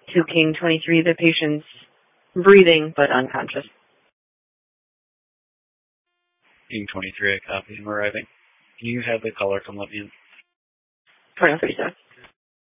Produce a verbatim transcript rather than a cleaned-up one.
To King twenty-three, the patient's breathing but unconscious. King twenty-three, I copy. I'm arriving. Can you have the caller come let me in? twenty thirty-seven.